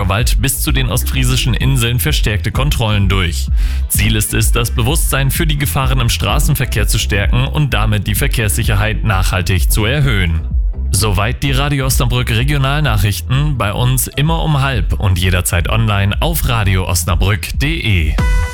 bald bis zu den ostfriesischen Inseln verstärkte Kontrollen durch. Ziel ist es, das Bewusstsein für die Gefahren im Straßenverkehr zu stärken und damit die Verkehrssicherheit nachhaltig zu erhöhen. Soweit die Radio Osnabrück Regionalnachrichten, bei uns immer um 12:30 und jederzeit online auf radioosnabrück.de.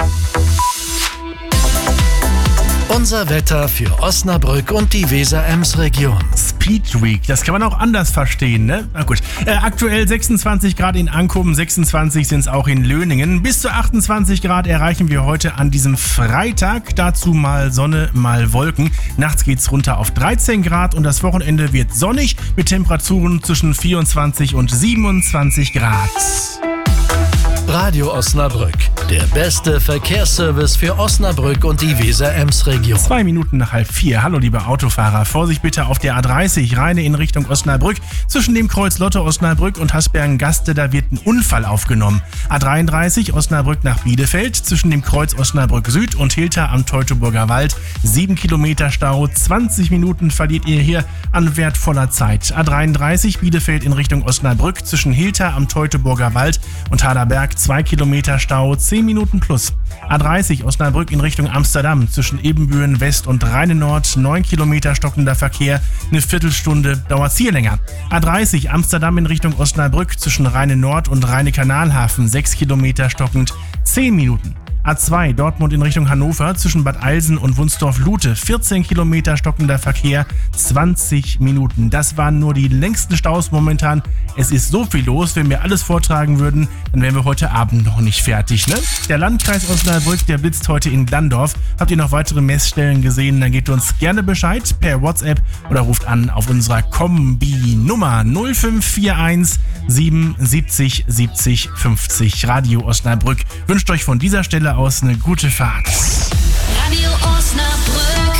Unser Wetter für Osnabrück und die Weser-Ems-Region. Speed Week, das kann man auch anders verstehen, ne? Na gut. Aktuell 26 Grad in Ankum, 26 sind es auch in Löningen. Bis zu 28 Grad erreichen wir heute an diesem Freitag. Dazu mal Sonne, mal Wolken. Nachts geht's runter auf 13 Grad und das Wochenende wird sonnig mit Temperaturen zwischen 24 und 27 Grad. Radio Osnabrück, der beste Verkehrsservice für Osnabrück und die Weser-Ems-Region. 2 Minuten nach 3:30. Hallo liebe Autofahrer, Vorsicht bitte auf der A30, Rheine in Richtung Osnabrück. Zwischen dem Kreuz Lotte Osnabrück und Hasbergen-Gaste, da wird ein Unfall aufgenommen. A33 Osnabrück nach Bielefeld, zwischen dem Kreuz Osnabrück Süd und Hilter am Teutoburger Wald. 7 Kilometer Stau, 20 Minuten verliert ihr hier an wertvoller Zeit. A33 Bielefeld in Richtung Osnabrück, zwischen Hilter am Teutoburger Wald und Haderberg 2 Kilometer Stau, 10 Minuten plus. A30 Osnabrück in Richtung Amsterdam, zwischen Ebenbüren West und Rheine Nord, 9 Kilometer stockender Verkehr, eine Viertelstunde dauert's hier länger. A30 Amsterdam in Richtung Osnabrück, zwischen Rheine Nord und Rheine Kanalhafen, 6 Kilometer stockend, 10 Minuten. A2 Dortmund in Richtung Hannover, zwischen Bad Eilsen und Wunsdorf-Lute, 14 Kilometer stockender Verkehr, 20 Minuten. Das waren nur die längsten Staus momentan. Es ist so viel los, wenn wir alles vortragen würden, dann wären wir heute Abend noch nicht fertig, ne? Der Landkreis Osnabrück, der blitzt heute in Glandorf. Habt ihr noch weitere Messstellen gesehen, dann gebt uns gerne Bescheid per WhatsApp oder ruft an auf unserer Kombi-Nummer 0541 77 70 50. Radio Osnabrück wünscht euch von dieser Stelle aus eine gute Fahrt. Radio Osnabrück.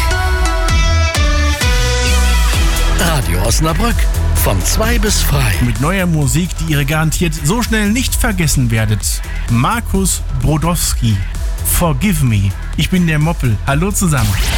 Radio Osnabrück, von 2 bis frei. Mit neuer Musik, die ihr garantiert so schnell nicht vergessen werdet. Markus Brodowski, Forgive Me. Ich bin der Moppel. Hallo zusammen.